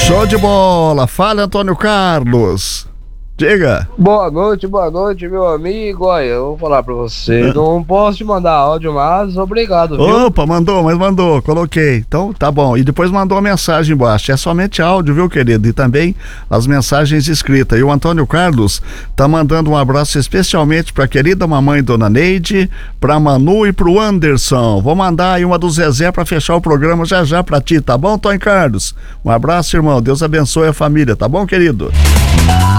Show de bola! Fala, Antônio Carlos. Diga. Boa noite, meu amigo. Olha, eu vou falar pra você. Não posso te mandar áudio, mas obrigado, viu? Opa, mandou, coloquei. Então, tá bom. E depois mandou a mensagem embaixo. É somente áudio, viu, querido? E também as mensagens escritas. E o Antônio Carlos tá mandando um abraço especialmente pra querida mamãe Dona Neide, pra Manu e pro Anderson. Vou mandar aí uma do Zezé pra fechar o programa já pra ti, tá bom, Antônio Carlos? Um abraço, irmão. Deus abençoe a família, tá bom, querido?